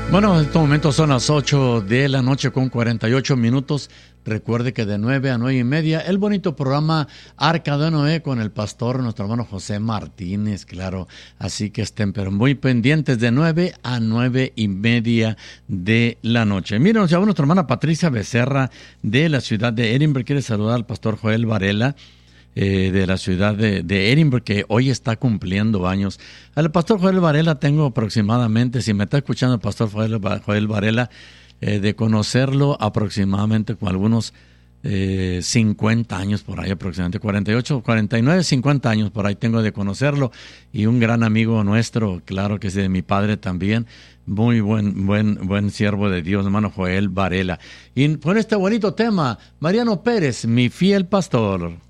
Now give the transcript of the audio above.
Bueno, en estos momentos son las 8 de la noche con 48 minutos. Recuerde que de 9 a 9 y media, el bonito programa Arca de Noé con el pastor, nuestro hermano José Martínez, claro. Así que estén pero muy pendientes de 9 a 9 y media de la noche. Miren, nos llama nuestra hermana Patricia Becerra de la ciudad de Edinburgh. Quiere saludar al pastor Joel Varela. De la ciudad de Edinburgh, que hoy está cumpliendo años. Al pastor Joel Varela tengo aproximadamente, si me está escuchando el pastor Joel Varela, de conocerlo aproximadamente con algunos 50 años por ahí, aproximadamente 48, 49, 50 años por ahí tengo de conocerlo, y un gran amigo nuestro, claro que es de mi padre también, muy buen siervo de Dios, hermano Joel Varela. Y con este bonito tema, Mariano Pérez, mi fiel pastor.